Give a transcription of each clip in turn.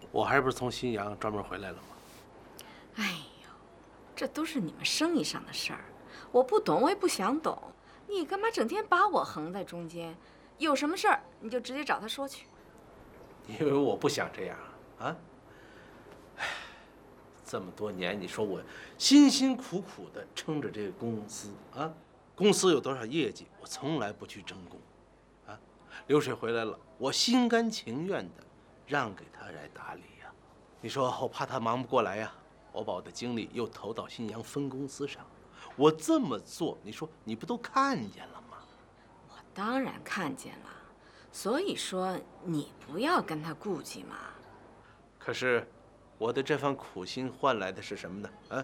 我还不是从新阳专门回来了吗？ 哎呦，这都是你们生意上的事儿，我不懂，我也不想懂。你干嘛整天把我横在中间？有什么事儿你就直接找他说去。 因为我不想这样啊。唉，这么多年，你说我辛辛苦苦的撑着这个公司啊，公司有多少业绩，我从来不去争功，啊，流水回来了，我心甘情愿的让给他来打理呀。你说我怕他忙不过来呀，我把我的精力又投到新阳分公司上。我这么做，你说你不都看见了吗？ 我当然看见了，所以说你不要跟他顾忌嘛。 可是，我的这番苦心换来的是什么呢？啊，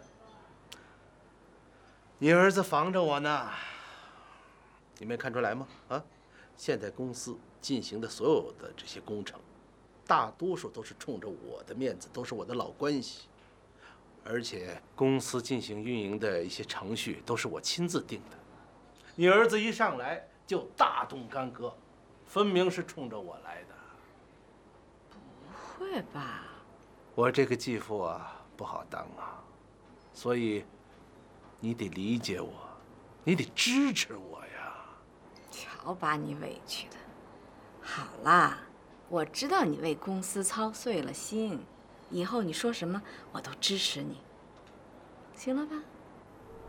你儿子防着我呢，你没看出来吗？啊，现在公司进行的所有的这些工程，大多数都是冲着我的面子，都是我的老关系。而且公司进行运营的一些程序都是我亲自定的，你儿子一上来就大动干戈，分明是冲着我来的。 不会吧？ 我这个继父啊，不好当啊，所以你得理解我，你得支持我呀。 瞧把你委屈的。好啦，我知道你为公司操碎了心，以后你说什么我都支持你，行了吧？